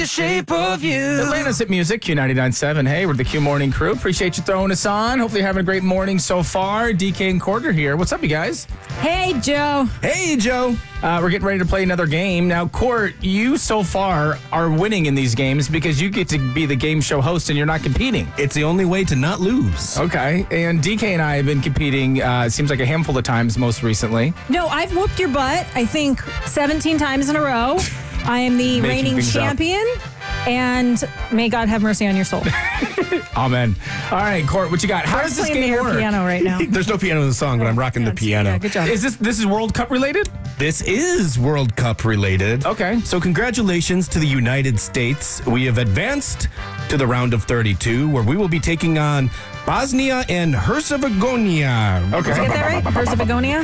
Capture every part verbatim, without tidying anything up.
The shape of you. Atlanta's Hit Music, Q ninety-nine point seven. Hey, we're the Q Morning Crew. Appreciate you throwing us on. Hopefully you're having a great morning so far. D K and Quarter here. What's up, you guys? Hey, Joe. Hey, Joe. Uh, we're getting ready to play another game. Now, Court, you so far are winning in these games because you get to be the game show host and you're not competing. It's the only way to not lose. Okay. And D K and I have been competing, uh, it seems like a handful of times most recently. No, I've whooped your butt, I think, seventeen times in a row. I am the Making reigning things up. champion, and may God have mercy on your soul. Amen. All right, Court, what you got? How I'm does this playing the game air work? piano right now. There's no piano in the song, but I'm rocking the piano. Yeah, good job. Is this this is World Cup related? This is World Cup related. Okay. So congratulations to the United States. We have advanced to the round of thirty-two, where we will be taking on Bosnia and Herzegovina. Okay. Did I get that right? Herzegovina?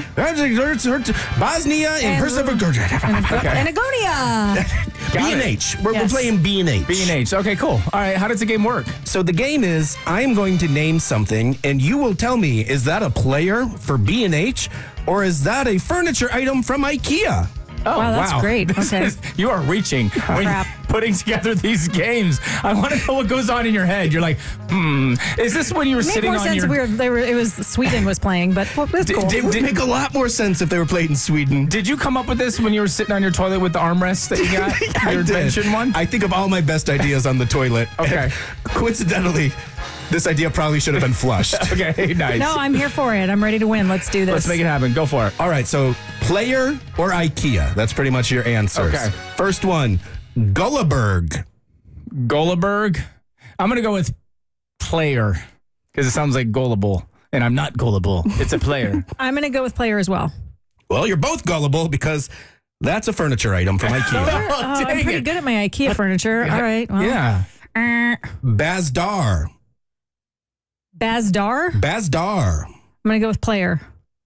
Bosnia and And- Herzegovina. And Agonia. B and H. We're, we're Yes. playing B and H. B and H. Okay, cool. All right, how does the game work? So the game is, I am going to name something, and you will tell me, is that a player for B and H, or is that a furniture item from IKEA? Oh, Wow, that's great. This Okay. is- you are reaching when you're Crap. putting together these games. I want to know what goes on in your head. You're like, hmm, is this when you were It made sitting more on sense your... if we were, they were, it was Sweden was playing, but well, that's cool. It would make a lot more sense if they were played in Sweden. Did you come up with this when you were sitting on your toilet with the armrests that you got? I your did. invention one? I think of all my best ideas on the toilet. Okay. And coincidentally, this idea probably should have been flushed. Okay, nice. No, I'm here for it. I'm ready to win. Let's do this. Let's make it happen. Go for it. All right, so player or IKEA? That's pretty much your answers. Okay. First one, Gulleberg. Goleberg. I'm going to go with player because it sounds like gullible, and I'm not gullible. It's a player. I'm going to go with player as well. Well, you're both gullible because that's a furniture item from IKEA. Oh, I'm dang pretty it. good at my IKEA furniture. All right. Well, Yeah. uh, Bazdar. Bazdar. I'm Bazdar. going to go with player.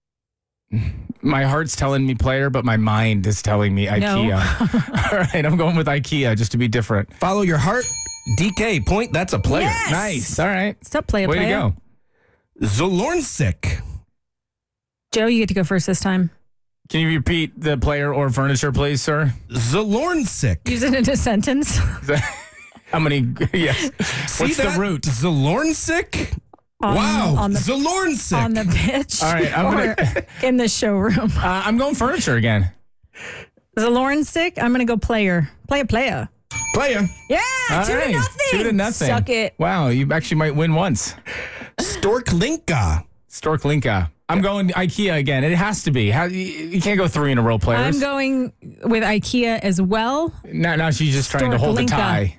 My heart's telling me player, but my mind is telling me IKEA. All right, I'm going with IKEA just to be different. Follow your heart. D K, point, that's a player. Yes! Nice. All right. Stop play a Way player. to go. Zolornsik. Joe, you get to go first this time. Can you repeat the player or furniture, please, sir? Zolornsik. Use it in a sentence. How many? Yes. See What's that? the root? Zolornsik? On- wow. on the- Zolornsik. On the pitch. All right, I'm or gonna- in the showroom. Uh, I'm going furniture again. The Lauren stick. I'm going to go player. Play a player. player. Yeah, All two right, to nothing. Two to nothing. Suck it. Wow, you actually might win once. Storklinka. Storklinka. I'm going IKEA again. It has to be. How, you, you can't go three in a row, players. I'm going with IKEA as well. Now, now she's just trying to hold the Storklinka. tie.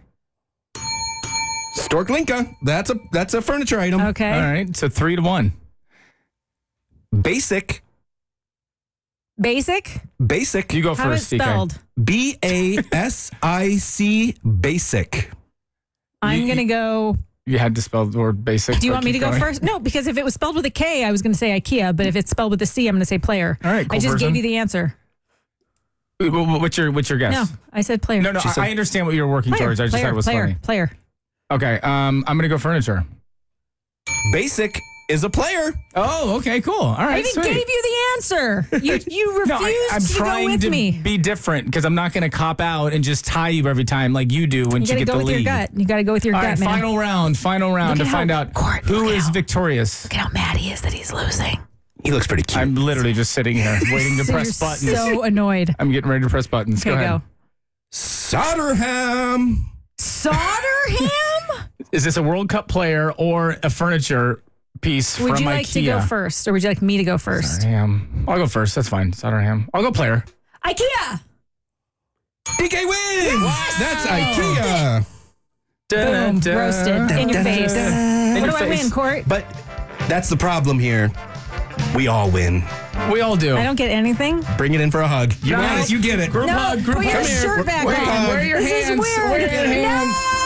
Storklinka. That's a that's a furniture item. Okay. All right, so three to one. Basic. Basic. Basic. You go How is first, it D K. spelled? B A S I C. Basic. I'm You- going to go. You had to spell the word basic. Do you but want me to keep go going. first? No, because if it was spelled with a K, I was going to say IKEA. But if it's spelled with a C, I'm going to say player. All right, cool I just person. gave you the answer. Wh- wh- What's your What's your guess? No, I said player. no, no. She I, said- I understand what you're working player. towards. I just player, thought it was player, funny. player. Okay, um, I'm gonna go furniture. Basic is a player. Oh, okay, cool. All right, I even sweet. gave you the answer. You you refused No, I, I'm to go trying with to me. be different because I'm not going to cop out and just tie you every time like you do when You you, got to get go the with lead. your gut. You got to go with your All gut, right, man. final round, final round Look to at find how- out Court, who look is how- victorious. Look at how mad he is that he's losing. He looks pretty cute. I'm literally just sitting here waiting to So press you're buttons. so annoyed. I'm getting ready to press buttons. Okay, go ahead. go. Soderham. Solderham? Is this a World Cup player or a furniture piece Would from you like IKEA? to go first, or would you like me to go first? Soderham. I'll go first. That's fine. Soderham. I'll go player. IKEA. D K wins. That's IKEA. Boom. Roasted in your face. In What your do I face. win, Court? But that's the problem here. We all win. We all do. I don't get anything. Bring it in for a hug. You No. want it? You get it. Group No, hug. Group put your hug. shirt back Wait, on. where are your This is hands? weird. Where are your hands? No.